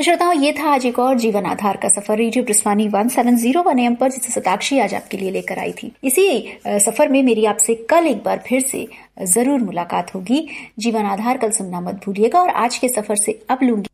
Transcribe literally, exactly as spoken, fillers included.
तो श्रोताओं, ये था आज एक और जीवन आधार का सफर radio प्रिस्वानी one seven zero one M पर, जिसे सताक्षी आज आपके लिए लेकर आई थी। इसी सफर में मेरी आपसे कल एक बार फिर से जरूर मुलाकात होगी। जीवन आधार कल सुनना मत भूलिएगा। और आज के सफर से अब लूंगी